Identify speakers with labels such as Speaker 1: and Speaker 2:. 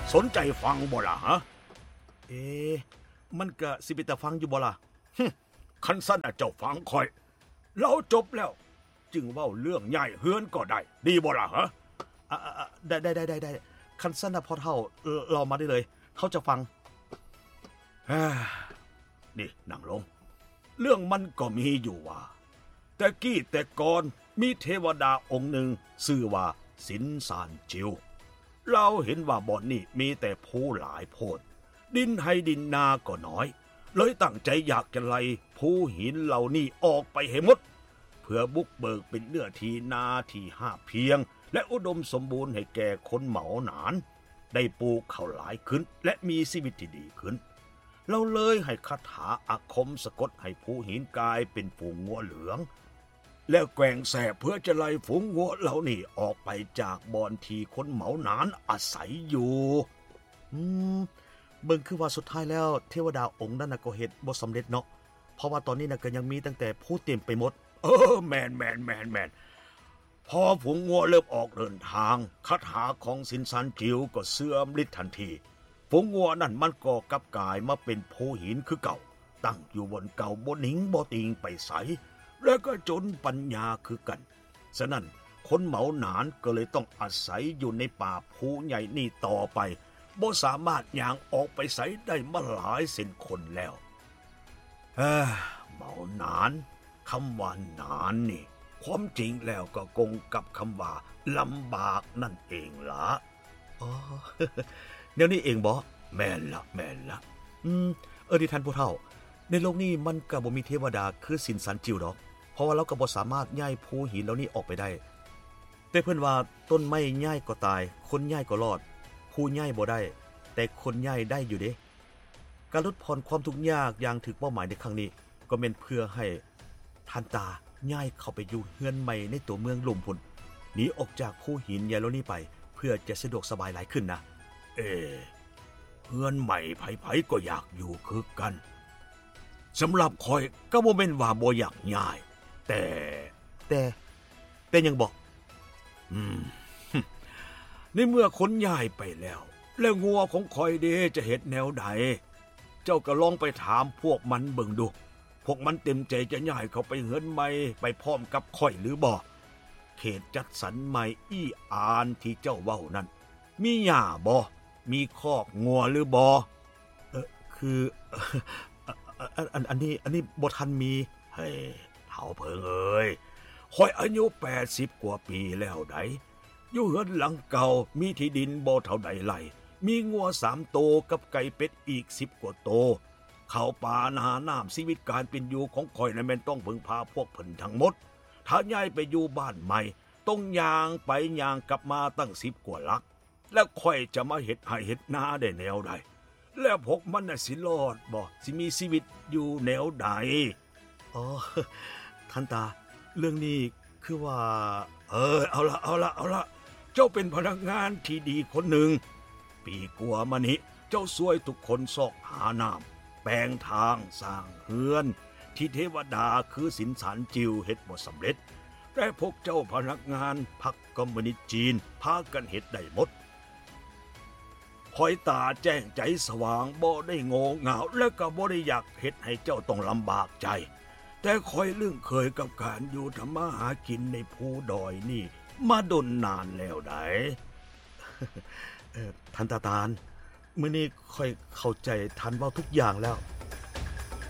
Speaker 1: สนใจฟังบ่ล่ะฮะ
Speaker 2: มันก็สิเป็นตาฟังอยู่บ่ล่ะ
Speaker 1: คันสั้นเจ้าฟังคอยเราจบแล้วจึงเว้าเรื่องใหญ่เฮือนก็ได้ดีบ่ล่ะฮะ
Speaker 2: ได้คันสั้นพอเท่าเรามาได้เลยเขาจะฟัง
Speaker 1: นี่นั่งลงเรื่องมันก็มีอยู่ว่าแต่กี้แต่ก่อนมีเทวดาองค์หนึ่งชื่อว่าสินสานจิวเราเห็นว่าบ่อนนี่มีแต่ผู้หลายโพดดินให้ดินนาก็น้อยเลยตั้งใจอยากจะไล่ผู้หินเหล่านี้ออกไปให้หมดเพื่อบุกเบิกเป็นเนื้อที่นาที่ห้าเพียงและอุดมสมบูรณ์ให้แก่คนเหมาหนานได้ปลูกข้าวหลายขึ้นและมีชีวิตที่ดีขึ้นเราเลยให้คาถาอาคมสะกดให้ผู้หินกลายเป็นฝูงงัวเหลืองแล้วแกว่งแสเพื่อจะไล่ฝูงงัวเหล่านี้ออกไปจากบ่อนที่คนเหมาหนานอาศัยอยู่
Speaker 2: เบิ่งคือว่าสุดท้ายแล้วเทวดาองค์นั้นก็เฮ็ดบ่สำเร็จเนาะเพราะว่าตอนนี้ก็ยังมีตั้งแต่ผู้เต็มไปหมด
Speaker 1: แมนพอฝูงงัวเริ่มออกเดินทางคาถาของสินสันจิวก็เสื่อมฤทธิ์ทันทีฝูงงัวนั่นมันก็กลับกลายมาเป็นโพหินคือเก่าตั้งอยู่บนเก่าบ่หนิงบ่ติงไปไสแล้วก็จนปัญญาคือกันฉะนั้นคนเหมาหนานก็เลยต้องอาศัยอยู่ในป่าภูใหญ่นี่ต่อไปบ่สามารถย่างออกไปไสได้มาหลายเส้นคนแล้วเหมาหนานคำว่าหนานนี่ความจริงแล้วก็กงกับคำว่าลำบากนั่นเองล่ะ
Speaker 2: เดี๋ยวนี้เองบ่
Speaker 1: แม่นละ
Speaker 2: ดิท่านผู้เฒ่าในโลกนี้มันก็บ่มีเทวดาคือสินสันจิวดอกเพราะว่าเราก็บ่สามารถย้ายภูหินเหล่านี้ออกไปได้แต่เพิ่นว่าต้นไม้ย้ายก็ตายคนย้ายก็รอดผู้ย้ายบ่ได้แต่คนย้ายได้อยู่เด้การลดผ่อนความทุกข์ยากอย่างถึกเป้าหมายในครั้งนี้ก็แม่นเพื่อให้ท่านตาย้ายเข้าไปอยู่เฮือนใหม่ในตัวเมืองลมพุ่นหนีออกจากภูหินใหญ่เหล่านี้ไปเพื่อจะสะดวกสบายหลายขึ้นนะ
Speaker 1: เฮือนใหม่ไผๆก็อยากอยู่คือกันสำหรับข่อยก็บ่แม่นว่าบ่อยากย้าย
Speaker 2: แต่ยังบอก
Speaker 1: ในเมื่อคนย้ายไปแล้วงัวของข่อยเด้จะเฮ็ดแนวใดเจ้าก็ลองไปถามพวกมันเบิ่งดูพวกมันเต็มใจจะย้ายเข้าไปเฮือนใหม่ไปพร้อมกับข่อยหรือบ่เขตจัดสรรใหม่อี้อานที่เจ้าเว้านั่นมีหญ้าบ่มีคอกงัวหรือบ่
Speaker 2: คืออันนี้บ่ทันมี
Speaker 1: เฮ้ยเฒ่าเพิงเอ้ยข่อยอายุ80กว่าปีแล้วไดอยู่เฮือนหลังเก่ามีที่ดินบ่เท่าใดไร่มีงัว3โตกับไก่เป็ดอีก10กว่าโตข้าวปลานาน้ำชีวิตการเป็นอยู่ของข่อยนั้นแม่นต้องพึ่งพาพวกเพิ่นทั้งหมดถ้าย้ายไปอยู่บ้านใหม่ต้องย่างไปย่างกลับมาตั้ง10กว่าลักแล้วข่อยจะมาเฮ็ดให้เฮ็ดนาได้แนวใดแล้วพวกมันน่ะสิรอดบ่สิมีชีวิตอยู่แนวใด
Speaker 2: ท่านตาเรื่องนี้คือว่า
Speaker 1: เอาละเจ้าเป็นพนักงานที่ดีคนหนึ่งปีกัวมานี้เจ้าช่วยทุกคนซอกหาน้ำแปลงทางสร้างเฮือนที่เทวดาคือสินสารจิวเฮ็ดบ่สำเร็จแต่พวกเจ้าพนักงานพรรคคอมมิวนิสต์จีนพากันเฮ็ดได้หมดคอยตาแจ้งใจสว่างบ่ได้โง่เง่าและก็บ่ได้อยากเฮ็ดให้เจ้าต้องลำบากใจแต่คอยเรื่องเคยกับการอยู่ทำมาหากินในภูดอยนี่มาดนนานแล้วได้
Speaker 2: ท่านตาตาลมื้อนี้ค่อยเข้าใจท่านเว้าทุกอย่างแล้ว